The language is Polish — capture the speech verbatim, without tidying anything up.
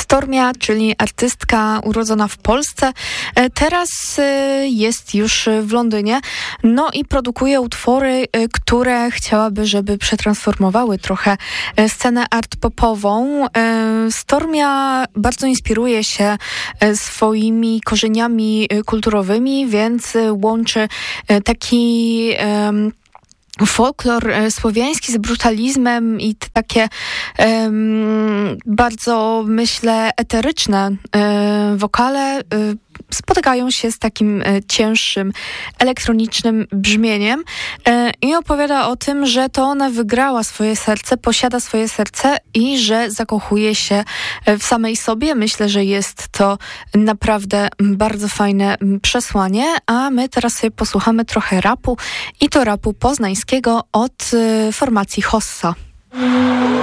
Stormia, czyli artystka urodzona w Polsce, teraz jest już w Londynie, no i produkuje utwory, które chciałaby, żeby przetransformowały trochę scenę art-popową. Stormia bardzo inspiruje się swoimi korzeniami kulturowymi, więc łączy taki folklor słowiański z brutalizmem i takie um, bardzo, myślę, eteryczne um, wokale um, spotykają się z takim e, cięższym, elektronicznym brzmieniem e, i opowiada o tym, że to ona wygrała swoje serce, posiada swoje serce i że zakochuje się w samej sobie. Myślę, że jest to naprawdę bardzo fajne przesłanie, a my teraz sobie posłuchamy trochę rapu i to rapu poznańskiego od e, formacji Hossa.